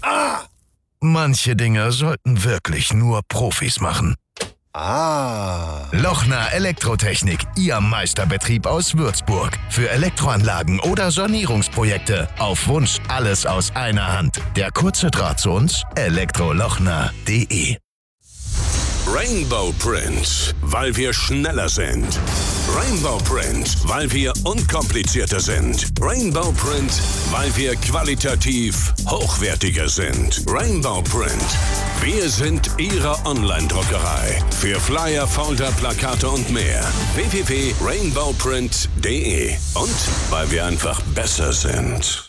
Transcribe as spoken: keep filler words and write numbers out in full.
Ah! Manche Dinge sollten wirklich nur Profis machen. Ah. Lochner Elektrotechnik, Ihr Meisterbetrieb aus Würzburg. Für Elektroanlagen oder Sanierungsprojekte. Auf Wunsch alles aus einer Hand. Der kurze Draht zu uns, elektrolochner punkt de. Rainbow Print, weil wir schneller sind. Rainbow Print, weil wir unkomplizierter sind. Rainbow Print, weil wir qualitativ hochwertiger sind. Rainbow Print, wir sind Ihre Online-Druckerei. Für Flyer, Folder, Plakate und mehr. w w w punkt rainbow print punkt de. Und weil wir einfach besser sind.